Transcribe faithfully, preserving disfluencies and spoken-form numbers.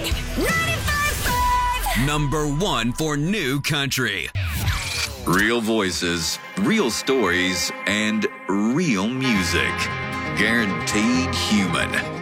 ninety-five point five. Number one for new country. Real voices, real stories, and real music. Guaranteed human.